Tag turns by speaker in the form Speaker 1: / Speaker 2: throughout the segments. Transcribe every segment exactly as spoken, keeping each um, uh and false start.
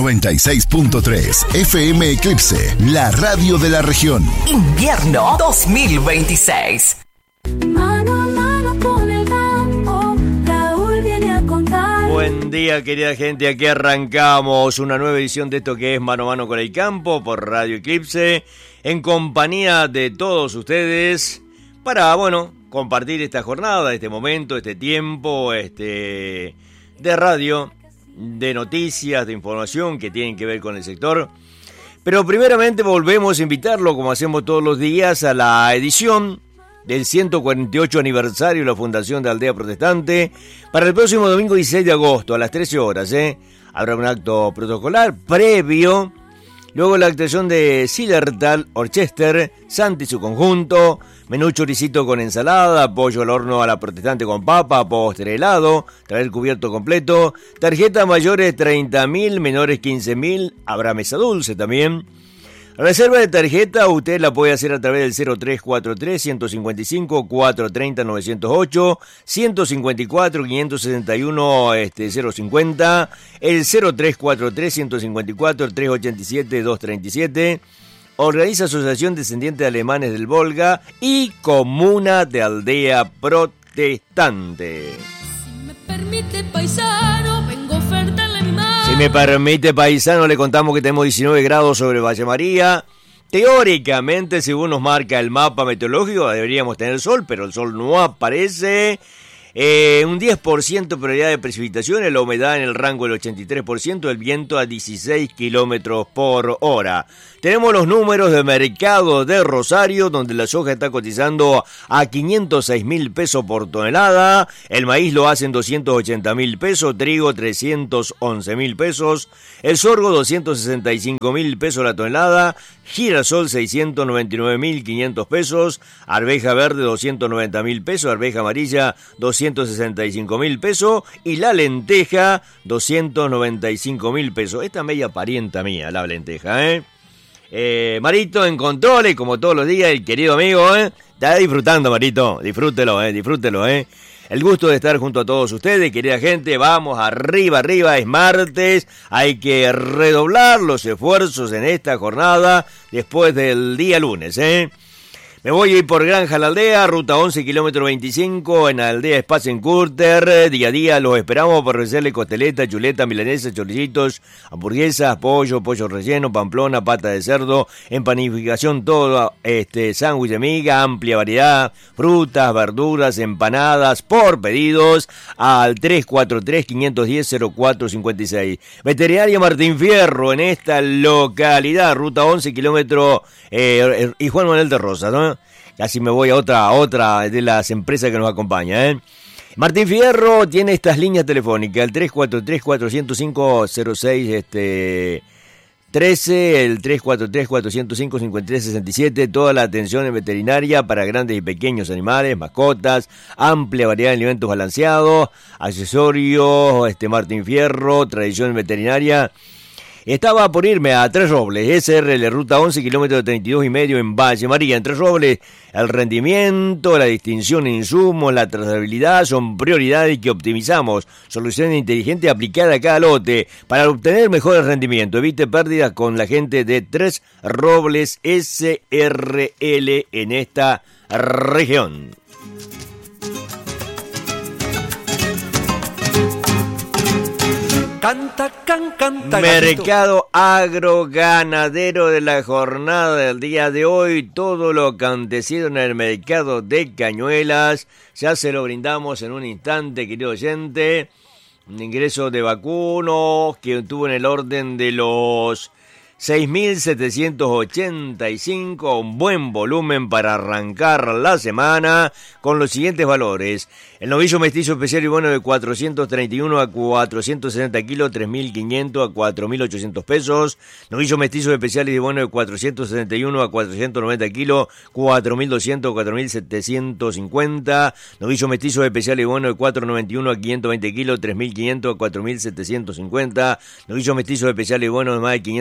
Speaker 1: noventa y seis punto tres F M Eclipse, la radio de la región.
Speaker 2: Invierno dos mil veintiséis.
Speaker 3: Mano a mano con el campo, Raúl viene a contar.
Speaker 4: Buen día, querida gente, aquí arrancamos una nueva edición de esto que es Mano a Mano con el Campo por Radio Eclipse, en compañía de todos ustedes, para, bueno, compartir esta jornada, este momento, este tiempo, este de radio, de noticias, de información que tienen que ver con el sector. Pero primeramente volvemos a invitarlo, como hacemos todos los días, a la edición del ciento cuarenta y ocho aniversario de la Fundación de Aldea Protestante para el próximo domingo dieciséis de agosto a las trece horas. ¿eh? Habrá un acto protocolar previo, luego la actuación de Sidertal Orchester, Santi y su conjunto, menú choricito con ensalada, pollo al horno a la Protestante con papa, postre helado, traer el cubierto completo, tarjetas mayores treinta mil, menores quince mil, habrá mesa dulce también. Reserva de tarjeta usted la puede hacer a través del cero tres cuatro tres, uno cinco cinco, cuatro tres cero, nueve cero ocho, ciento cincuenta y cuatro, quinientos sesenta y uno, este, cero cincuenta, el cero tres cuatro tres, uno cincuenta y cuatro, trescientos ochenta y siete, doscientos treinta y siete. Organiza Asociación Descendiente de Alemanes del Volga y Comuna de Aldea Protestante.
Speaker 3: Si me permite, paisano, vengo a ofertarle mi mano.
Speaker 4: Si me permite, paisano, le contamos que tenemos diecinueve grados sobre Valle María. Teóricamente, según nos marca el mapa meteorológico, deberíamos tener sol, pero el sol no aparece. Eh, un diez por ciento probabilidad de precipitaciones, la humedad en el rango del ochenta y tres por ciento, el viento a dieciséis kilómetros por hora. Tenemos los números de mercado de Rosario, donde la soja está cotizando a quinientos seis mil pesos por tonelada, el maíz lo hace en doscientos ochenta mil pesos, trigo trescientos once mil pesos, el sorgo doscientos sesenta y cinco mil pesos la tonelada, girasol seiscientos noventa y nueve mil quinientos pesos, arveja verde doscientos noventa mil pesos, arveja amarilla doscientos sesenta y cinco mil pesos y la lenteja doscientos noventa y cinco mil pesos. Esta media parienta mía, la lenteja, ¿eh? Eh, Marito en controles, como todos los días, el querido amigo, ¿eh? Está disfrutando, Marito, disfrútelo, ¿eh? Disfrútelo, ¿eh? El gusto de estar junto a todos ustedes, querida gente, vamos arriba, arriba, es martes, hay que redoblar los esfuerzos en esta jornada después del día lunes, ¿eh? Me voy a ir por Granja La Aldea, ruta once, kilómetro veinticinco, en Aldea Spacencurter. Día a día los esperamos para ofrecerle costeleta, chuleta, milanesa, choricitos, hamburguesas, pollo, pollo relleno, pamplona, pata de cerdo, en panificación todo, este, sándwich de miga, amplia variedad, frutas, verduras, empanadas, por pedidos al tres cuatro tres, cinco uno cero, cero cuatro cinco seis. Veterinaria Martín Fierro en esta localidad, ruta once, kilómetro eh, y Juan Manuel de Rosas, ¿no? Casi me voy a otra, a otra de las empresas que nos acompaña, ¿eh? Martín Fierro tiene estas líneas telefónicas, el tres cuatro tres, cuatro cero cinco, cero seis, este, trece, el tres cuatro tres, cuatro cero cinco, cinco tres seis siete, toda la atención en veterinaria para grandes y pequeños animales, mascotas, amplia variedad de alimentos balanceados, accesorios, este, Martín Fierro, tradición veterinaria. Estaba por irme a Tres Robles, S R L, ruta once, kilómetro treinta y dos y medio en Valle María. En Tres Robles, el rendimiento, la distinción en insumos, la trazabilidad son prioridades que optimizamos. Solución inteligente aplicada a cada lote para obtener mejores rendimientos. Evite pérdidas con la gente de Tres Robles S R L en esta región.
Speaker 5: Canta, can, canta,
Speaker 4: Mercado agroganadero de la jornada del día de hoy. Todo lo acontecido en el mercado de Cañuelas ya se lo brindamos en un instante, querido oyente. Un ingreso de vacuno que tuvo en el orden de los seis mil setecientos ochenta y cinco, un buen volumen para arrancar la semana con los siguientes valores. El novillo mestizo especial y bueno de cuatrocientos treinta y uno a cuatrocientos sesenta kilos, tres mil quinientos a cuatro mil ochocientos pesos. Novillo mestizo especial y bueno de cuatrocientos sesenta y uno a cuatrocientos noventa kilos, cuatro mil doscientos a cuatro mil setecientos cincuenta. Novillo mestizo especial y bueno de cuatrocientos noventa y uno a quinientos veinte kilos, tres mil quinientos a cuatro mil setecientos cincuenta. Novillo mestizo especial y bueno de más de quinientos veinte kilos,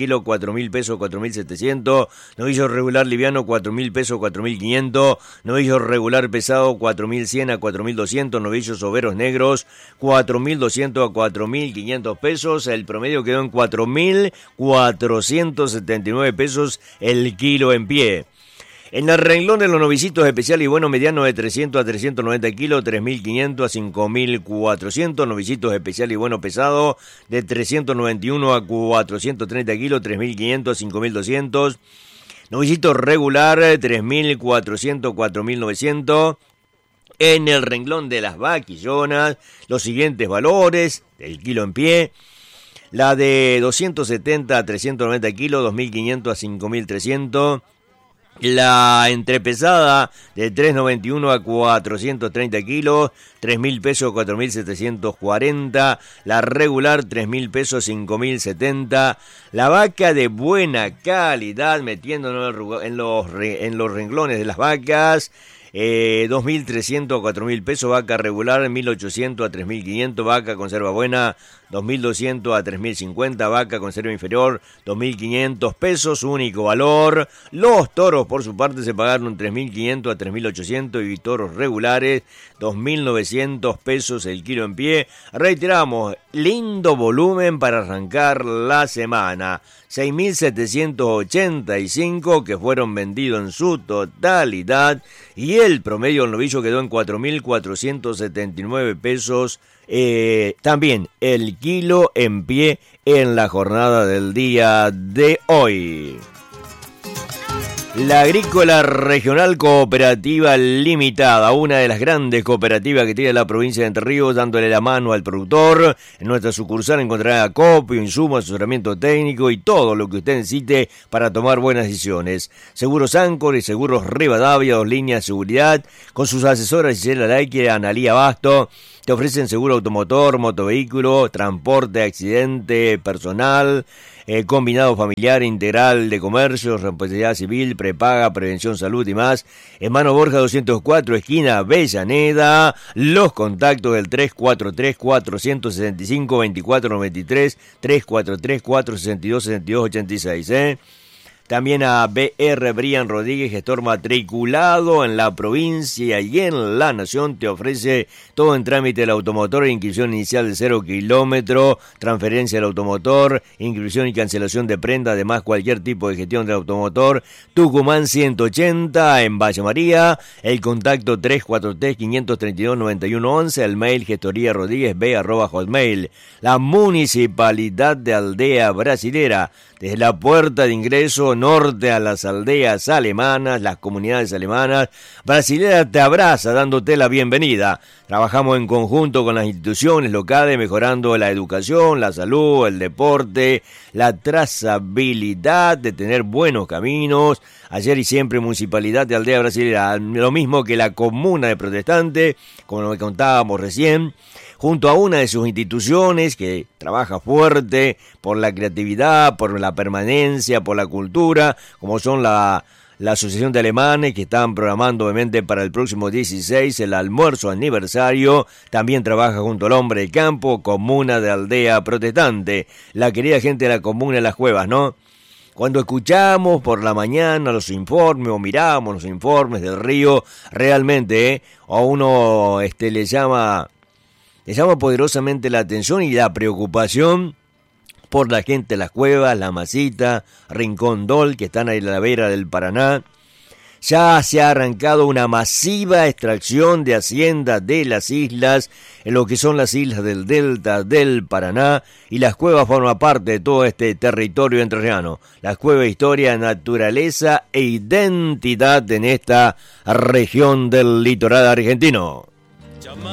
Speaker 4: kilo, cuatro mil pesos, cuatro mil setecientos. Novillo regular liviano, cuatro mil pesos, cuatro mil quinientos. Novillo regular pesado, cuatro mil cien a cuatro mil doscientos. Novillos overos negros, cuatro mil doscientos a cuatro mil quinientos pesos. El promedio quedó en cuatro mil cuatrocientos setenta y nueve pesos el kilo en pie. En el renglón de los novicitos especial y bueno mediano de trescientos a trescientos noventa kilos, tres mil quinientos a cinco mil cuatrocientos. Novicitos especial y bueno pesado de trescientos noventa y uno a cuatrocientos treinta kilos, tres mil quinientos a cinco mil doscientos. Novicito regular, tres mil cuatrocientos a cuatro mil novecientos. En el renglón de las vaquillonas, los siguientes valores del kilo en pie. La de doscientos setenta a trescientos noventa kilos, dos mil quinientos a cinco mil trescientos. La entrepesada de trescientos noventa y uno a cuatrocientos treinta kilos, tres mil pesos, cuatro mil setecientos cuarenta. La regular, tres mil pesos, cinco mil setenta. La vaca de buena calidad, metiéndonos en los, en los renglones de las vacas. Eh, dos mil trescientos a cuatro mil pesos, vaca regular, mil ochocientos a tres mil quinientos, vaca conserva buena, dos mil doscientos a tres mil cincuenta, vaca conserva inferior, dos mil quinientos pesos, único valor. Los toros por su parte se pagaron tres mil quinientos a tres mil ochocientos y toros regulares, dos mil novecientos pesos el kilo en pie. Reiteramos, lindo volumen para arrancar la semana. seis mil setecientos ochenta y cinco que fueron vendidos en su totalidad y el promedio del novillo quedó en cuatro mil cuatrocientos setenta y nueve pesos. Eh, también el kilo en pie en la jornada del día de hoy. La Agrícola Regional Cooperativa Limitada, una de las grandes cooperativas que tiene la provincia de Entre Ríos, dándole la mano al productor. En nuestra sucursal encontrará acopio, insumos, asesoramiento técnico y todo lo que usted necesite para tomar buenas decisiones. Seguros Ancor y Seguros Rivadavia, dos líneas de seguridad, con sus asesoras Gisela Laike y Analía Basto. Te ofrecen seguro automotor, motovehículo, transporte, accidente personal, eh, combinado familiar, integral de comercio, responsabilidad civil, prepaga, prevención, salud y más. Hermano Borja doscientos cuatro, esquina Avellaneda. Los contactos del tres cuatro tres, cuatro seis cinco, dos cuatro nueve tres, tres cuatro tres, cuatro seis dos, seis dos ocho seis, ¿eh? También a B R Brian Rodríguez, gestor matriculado en la provincia y en la nación, te ofrece todo en trámite del automotor, inscripción inicial de cero kilómetro, transferencia del automotor, inscripción y cancelación de prenda, además cualquier tipo de gestión del automotor. Tucumán ciento ochenta en Valle María, el contacto tres cuatro tres, cinco tres dos, nueve uno once, el mail gestoría rodríguez b arroba hotmail. La Municipalidad de Aldea Brasilera, desde la puerta de ingreso norte a las aldeas alemanas, las comunidades alemanas, Brasilera te abraza dándote la bienvenida. Trabajamos en conjunto con las instituciones locales mejorando la educación, la salud, el deporte, la trazabilidad de tener buenos caminos. Ayer y siempre Municipalidad de Aldea Brasilera, lo mismo que la Comuna de Protestante, como lo que contábamos recién, junto a una de sus instituciones que trabaja fuerte por la creatividad, por la permanencia, por la cultura, como son la, la Asociación de Alemanes, que están programando obviamente para el próximo dieciséis el almuerzo aniversario. También trabaja junto al Hombre de Campo, Comuna de Aldea Protestante, la querida gente de la Comuna de Las Cuevas, ¿no? Cuando escuchamos por la mañana los informes o miramos los informes del río, realmente ¿eh? a uno este, le llama... Le llama poderosamente la atención y la preocupación por la gente de Las Cuevas, La Masita, Rincón Dol, que están ahí a la vera del Paraná. Ya se ha arrancado una masiva extracción de hacienda de las islas, en lo que son las islas del delta del Paraná, y Las Cuevas forman parte de todo este territorio entrerriano. Las Cuevas, historia, naturaleza e identidad en esta región del litoral argentino.